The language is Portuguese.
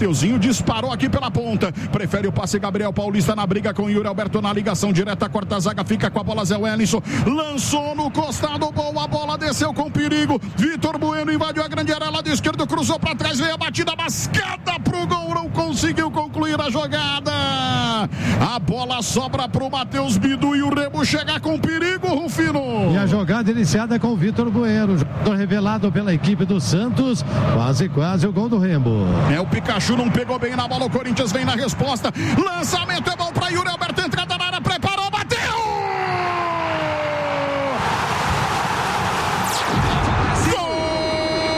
Mateuzinho disparou aqui pela ponta. Prefere o passe Gabriel Paulista na briga com Yuri Alberto na ligação direta. Corta a zaga, fica com a bola Zé Wellington. Lançou no costado, boa bola, desceu com perigo. Vitor Bueno invadiu a grande área, lado esquerdo, cruzou para trás, veio a batida mascada pro gol, não conseguiu concluir a jogada. A bola sobra pro Matheus Bidu e o Remo chega com perigo, Rufino. E a jogada iniciada com o Vitor Bueno, jogador revelado pela equipe do Santos. Quase o gol do Remo. O Pikachu não pegou bem na bola, o Corinthians vem na resposta. Lançamento é bom para Yuri Alberto.